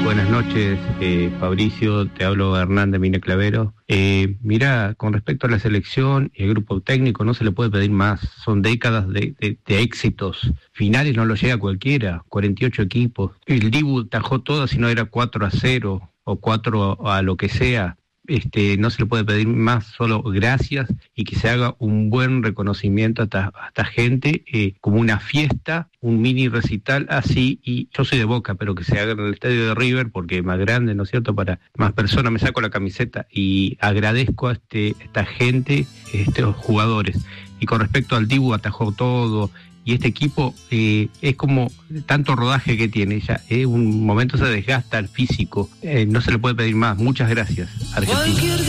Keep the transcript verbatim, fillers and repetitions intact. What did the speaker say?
buenas noches, eh, Fabricio, te hablo Hernán Mina Clavero. Eh, mira, con respecto a la selección y el grupo técnico, no se le puede pedir más, son décadas de, de, de éxitos, finales no lo llega cualquiera, cuarenta y ocho equipos, el Dibu tajó todo, si no era cuatro a cero o cuatro a lo que sea. Este, no se le puede pedir más, solo gracias y que se haga un buen reconocimiento a esta, a esta gente, eh, como una fiesta, un mini recital así, y yo soy de Boca, pero que se haga en el estadio de River, porque es más grande, ¿no es cierto?, para más personas. Me saco la camiseta y agradezco a este, esta gente, estos jugadores. Y con respecto al Dibu, atajó todo. Y este equipo eh, es como tanto rodaje que tiene, ya en eh, un momento se desgasta el físico, eh, no se le puede pedir más. Muchas gracias, Argentina.